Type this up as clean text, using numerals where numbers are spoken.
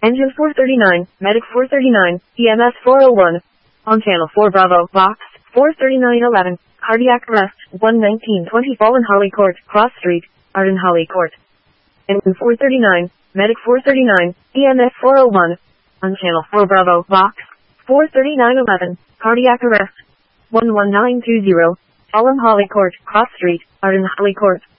Engine 439, Medic 439, EMS 401. On Channel 4 Bravo, Box 43911, cardiac arrest, 11920 Fallen Holly Court, Cross Street, Arden Holly Court. Engine 439, Medic 439, EMS 401. On Channel 4 Bravo, Box 43911, cardiac arrest, 11920, Fallen Holly Court, Cross Street, Arden Holly Court.